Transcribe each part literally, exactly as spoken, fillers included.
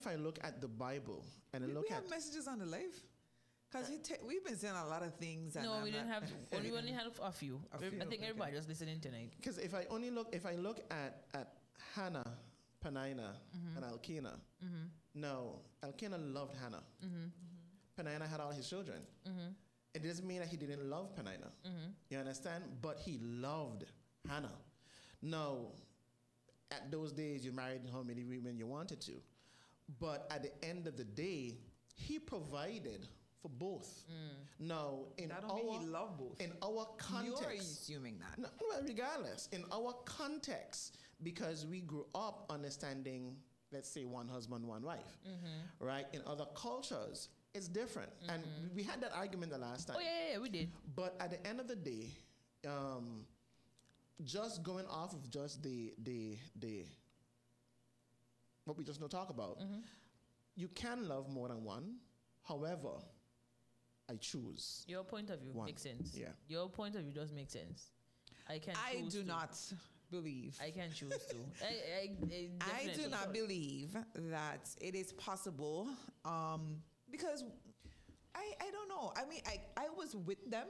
if I look at the Bible and I we, look we at have messages on the live. Because we've been saying a lot of things. And no, I'm we didn't not, have. Only, we only had a few. A few, I think everybody okay. was listening tonight. because if I only look if I look at at Hannah, Penina, Mm-hmm. and Elkanah. Mm-hmm. No, Elkanah loved Hannah. Mm-hmm. Penina had all his children. Mm-hmm. It doesn't mean that he didn't love Penina. Mm-hmm. You understand? But he loved Hannah. Now, at those days, you married how many women you wanted to. But at the end of the day, he provided for both. Mm. Now, in That don't our mean he loved both. in our context, You're assuming that. no, well, regardless, in our context, because we grew up understanding, let's say, one husband, one wife, Mm-hmm. right? In other cultures, it's different, and we had that argument the last time. Oh yeah, yeah, yeah, we did. But at the end of the day, um, just going off of just the the the what we just now talk about, Mm-hmm. you can love more than one. However, I choose. Your point of view One. makes sense. Yeah. Your point of view does make sense. I can. I choose do to. not believe. I can choose to. I, I, I, I do definitely not don't. believe that it is possible um, because I, I don't know. I mean, I, I was with them,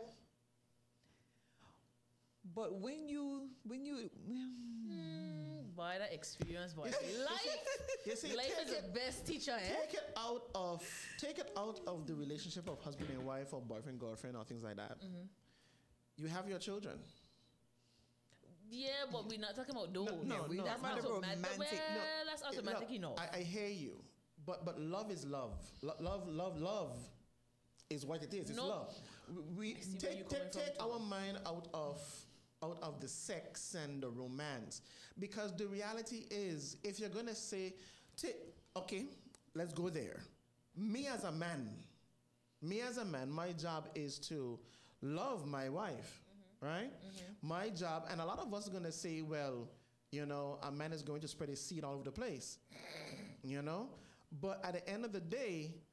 but when you when you Mm, boy, that experience, boy. You see- Life, you see, life take is it- the best teacher, eh? Take it out of take it out of the relationship of husband and wife or boyfriend girlfriend or things like that. Mm-hmm. You have your children. Yeah, but we're not talking about those. No, no, we no. That's talking about automatic. romantic. Well, that's automatic, No, you know. I, I hear you, but but love is love. Lo- love, love, love is what it is. It's No. love. We, we I see where take you're coming take, from take too. our mind out of out of the sex and the romance, because the reality is, if you're gonna say, take, okay, let's go there. Me as a man, me as a man, my job is to love my wife, right? My job, and a lot of us are gonna say, well, you know, a man is going to spread his seed all over the place, you know? But at the end of the day,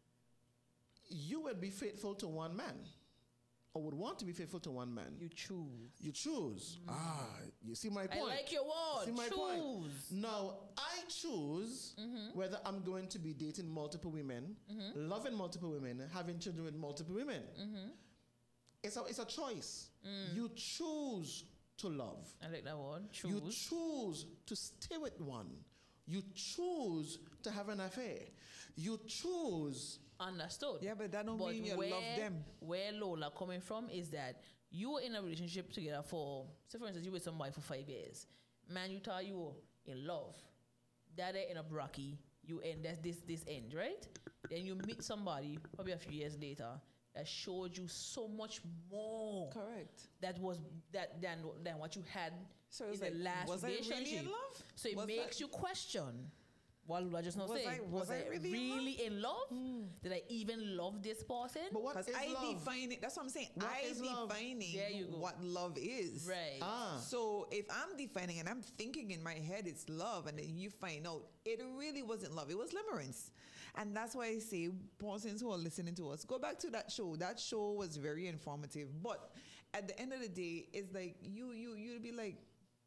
you would be faithful to one man, or would want to be faithful to one man. You choose. You choose. Ah, you see my I point. like your word. See my Choose. point. Now, I choose whether I'm going to be dating multiple women, loving multiple women, having children with multiple women. It's a it's a choice. You choose to love. I like that word. You Choose. choose to stay with one. You choose to have an affair. You choose. Understood. Yeah, but that don't mean you where, love them. Where Lola coming from is that you were in a relationship together for, say for instance, you were with somebody for five years. Man, you thought you were in love. That end up rocky. You end that's this this end, right? Then you meet somebody probably a few years later that showed you so much more. Correct. That was that than than what you had So in it's the like, last was I really relationship. in love? So it Was makes that- you question. Well, I just not Was saying. I- Was, was I, I really in really in love? Did I even love this person? But what Because is I love? define it. That's what I'm saying. What I is love? defining There you go. what love is. Right. Ah. So if I'm defining and I'm thinking in my head it's love, and then you find out it really wasn't love, it was limerence. And that's why I say, persons who are listening to us, go back to that show. That show was very informative. But at the end of the day, it's like you you you'd be like,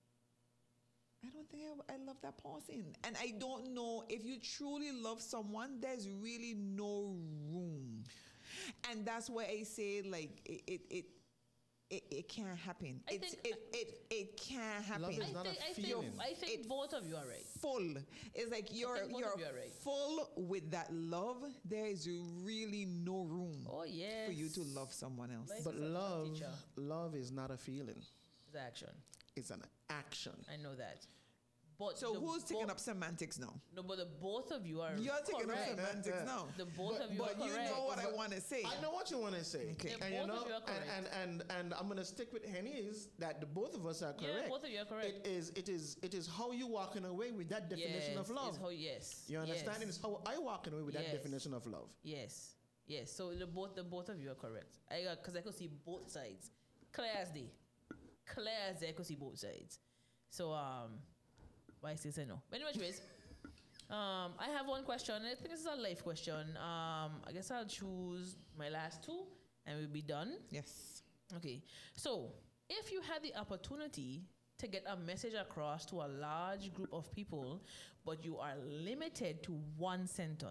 I don't think I, I love that person. And I don't know if you truly love someone, there's really no room. And that's why I say, like, it it it, it, it can't happen. I It's, think- it, it, it can't happen. Love is I not think, a I feeling. think, I think It- both of you are right. Full. It's like you're think both you're of you are right. full with that love. There is really no room Oh yes. for you to love someone else. Like- But It's a love, teacher. love is not a feeling. It's action. It's an action. I know that. But So the who's taking bo- up semantics now? No, but the both of you are. You're taking up correct. semantics now. The both But- of you but are you correct. know what I want to say. I know what you want to say. Okay. Yeah, and you both know, of you are correct. and, and and and I'm gonna stick with Henny's that the both of us are Yeah, correct. both of you are correct. It is it is it is how you walking away with that definition yes, of love. It's how, yes. You understand? Yes. It's how I walking away with that Yes. definition of love. Yes, yes. So the both the both of you are correct. I because I could see both sides, clear as day, clear as day. I could see both sides. So um, why I still say no? But anyways, um, I have one question. I think this is a life question. Um, I guess I'll choose my last two, and we'll be done. Yes. Okay. So if you had the opportunity to get a message across to a large group of people, but you are limited to one sentence.